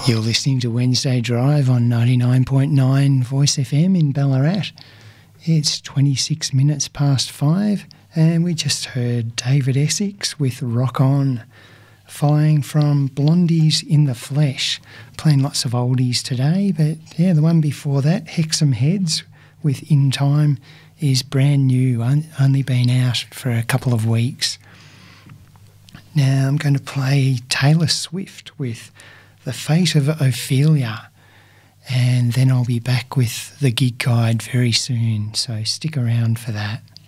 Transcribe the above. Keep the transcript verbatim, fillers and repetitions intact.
You're listening to Wednesday Drive on ninety-nine point nine Voice F M in Ballarat. It's twenty-six minutes past five and we just heard David Essex with Rock On, following from Blondies in the Flesh, playing lots of oldies today, but yeah, the one before that, Hexham Heads with In Time, is brand new, only been out for a couple of weeks. Now I'm going to play Taylor Swift with The Fate of Ophelia, and then I'll be back with the gig guide very soon, so stick around for that.